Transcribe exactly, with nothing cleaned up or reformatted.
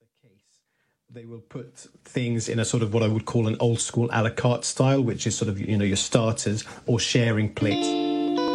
the case. They will put things in a sort of what I would call an old school a la carte style, which is sort of, you know, your starters or sharing plates.